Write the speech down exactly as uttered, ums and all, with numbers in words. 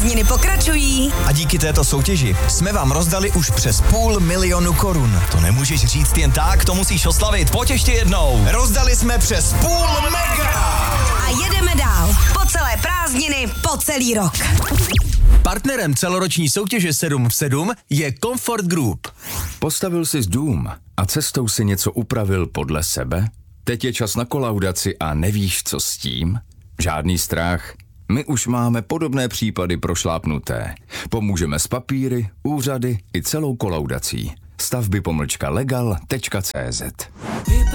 Prázdniny pokračují. A díky této soutěži jsme vám rozdali už přes půl milionu korun. To nemůžeš říct jen tak, to musíš oslavit. Pojď ještě jednou. Rozdali jsme přes půl mega. A jedeme dál. Po celé prázdniny, po celý rok. Partnerem celoroční soutěže sedm v sedm je Comfort Group. Postavil jsi dům a cestou si něco upravil podle sebe? Teď je čas na kolaudaci a nevíš, co s tím? Žádný strach. My už máme podobné případy prošlápnuté. Pomůžeme s papíry, úřady i celou kolaudací. Stavby pomlčka legal tečka cé zet